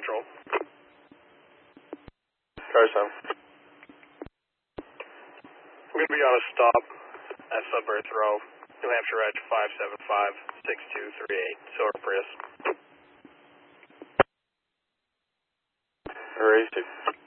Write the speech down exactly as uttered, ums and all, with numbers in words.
Central. Car seven. We're going to be on a stop at Suburth Row, New Hampshire Edge five seven five six two three eight, Silver Prius. Erase it.